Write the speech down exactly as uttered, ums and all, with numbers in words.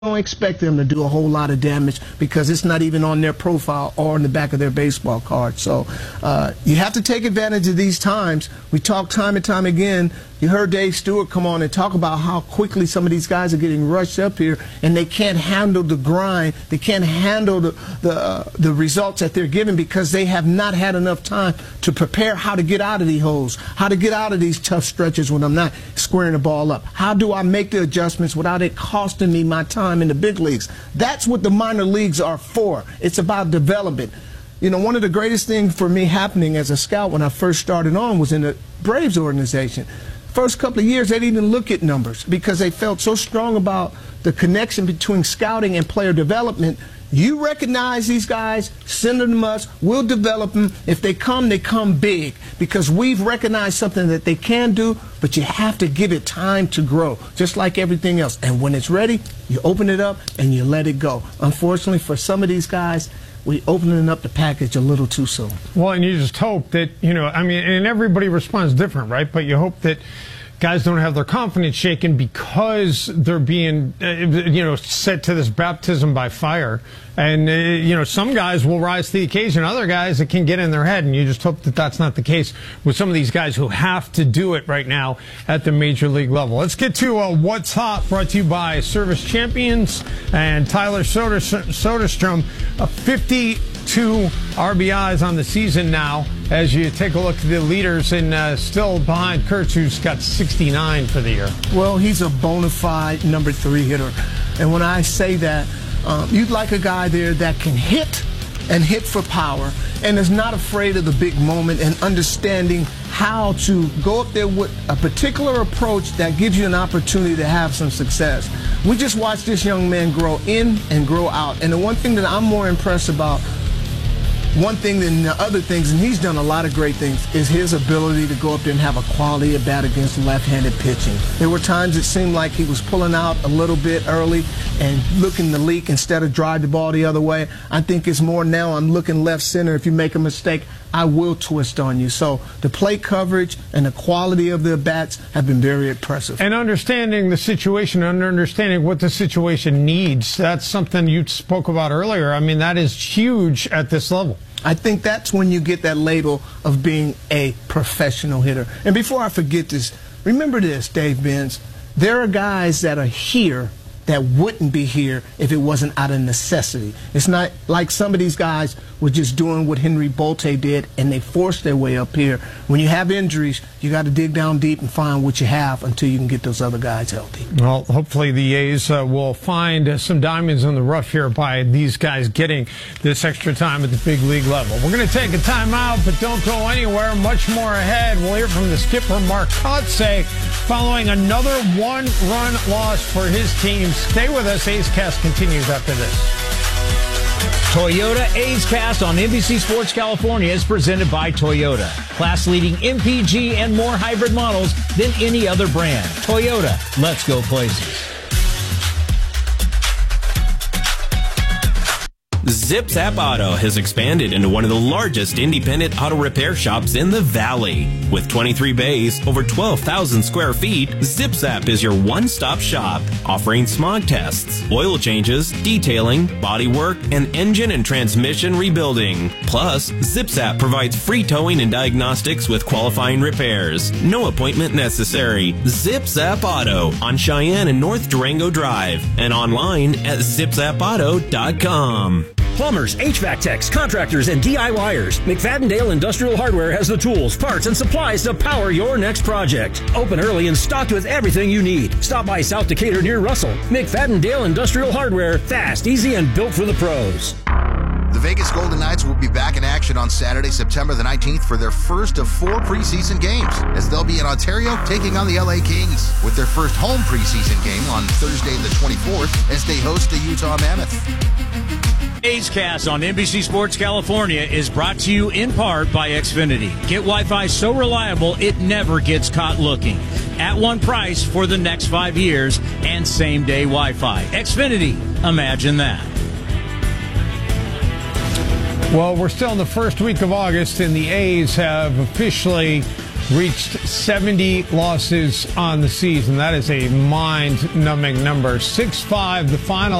don't expect them to do a whole lot of damage because it's not even on their profile or in the back of their baseball card. So uh, you have to take advantage of these times. We talk time and time again. You heard Dave Stewart come on and talk about how quickly some of these guys are getting rushed up here, and they can't handle the grind. They can't handle the the, uh, the results that they're given because they have not had enough time to prepare how to get out of these holes, how to get out of these tough stretches when I'm not squaring the ball up. How do I make the adjustments without it costing me my time in the big leagues? That's what the minor leagues are for. It's about development. You know, one of the greatest things for me happening as a scout when I first started on was in the Braves organization. First couple of years, they didn't even look at numbers because they felt so strong about the connection between scouting and player development. You recognize these guys, send them to us, we'll develop them. If they come, they come big because we've recognized something that they can do, but you have to give it time to grow, just like everything else. And when it's ready, you open it up and you let it go. Unfortunately, for some of these guys, we opening up the package a little too soon. Well, and you just hope that, you know, I mean, and everybody responds different, right? But you hope that guys don't have their confidence shaken because they're being, uh, you know, set to this baptism by fire. And, uh, you know, some guys will rise to the occasion. Other guys, it can get in their head. And you just hope that that's not the case with some of these guys who have to do it right now at the major league level. Let's get to uh, What's Hot, brought to you by Service Champions and Tyler Soderstrom. Uh, fifty-two R B Is on the season now as you take a look at the leaders, and uh, still behind Kurtz, who's got sixty-nine for the year. Well, he's a bona fide number three hitter. And when I say that, um, you'd like a guy there that can hit and hit for power and is not afraid of the big moment and understanding how to go up there with a particular approach that gives you an opportunity to have some success. We just watched this young man grow in and grow out. And the one thing that I'm more impressed about, one thing than the other things, and he's done a lot of great things, is his ability to go up there and have a quality at bat against left-handed pitching. There were times it seemed like he was pulling out a little bit early and looking to leak instead of drive the ball the other way. I think it's more now I'm looking left center. If you make a mistake, I will twist on you. So the play coverage and the quality of the bats have been very impressive. And understanding the situation and understanding what the situation needs, that's something you spoke about earlier. I mean, that is huge at this level. I think that's when you get that label of being a professional hitter. And before I forget this, remember this, Dave Benz. There are guys that are here that wouldn't be here if it wasn't out of necessity. It's not like some of these guys were just doing what Henry Bolte did and they forced their way up here. When you have injuries, you got to dig down deep and find what you have until you can get those other guys healthy. Well, hopefully the A's uh, will find uh, some diamonds in the rough here by these guys getting this extra time at the big league level. We're going to take a timeout, but don't go anywhere. Much more ahead. We'll hear from the skipper, Mark Kotsay, following another one-run loss for his team. Stay with us. A's Cast continues after this. Toyota A's Cast on N B C Sports California is presented by Toyota. Class-leading M P G and more hybrid models than any other brand. Toyota, let's go places. Zip Zap Auto has expanded into one of the largest independent auto repair shops in the Valley. With twenty-three bays, over twelve thousand square feet, Zip Zap is your one-stop shop, offering smog tests, oil changes, detailing, body work, and engine and transmission rebuilding. Plus, Zip Zap provides free towing and diagnostics with qualifying repairs. No appointment necessary. Zip Zap Auto on Cheyenne and North Durango Drive, and online at zip zap auto dot com. Plumbers, H V A C techs, contractors, and D I Y ers. McFadden-Dale Industrial Hardware has the tools, parts, and supplies to power your next project. Open early and stocked with everything you need. Stop by South Decatur near Russell. McFadden-Dale Industrial Hardware. Fast, easy, and built for the pros. The Vegas Golden Knights will be back in action on Saturday, September the nineteenth for their first of four preseason games, as they'll be in Ontario taking on the L A Kings, with their first home preseason game on Thursday the twenty-fourth as they host the Utah Mammoth. A's Cast on N B C Sports California is brought to you in part by Xfinity. Get Wi-Fi so reliable it never gets caught looking. At one price for the next five years and same-day Wi-Fi. Xfinity, imagine that. Well, we're still in the first week of August, and the A's have officially reached seventy losses on the season. That is a mind-numbing number. six five the final.